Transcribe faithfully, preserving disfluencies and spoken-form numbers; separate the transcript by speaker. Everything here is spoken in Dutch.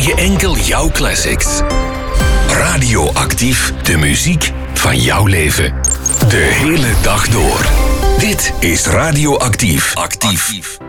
Speaker 1: je enkel jouw classics. Radioactief, de muziek van jouw leven. De hele dag door. Dit is Radioactief. Actief.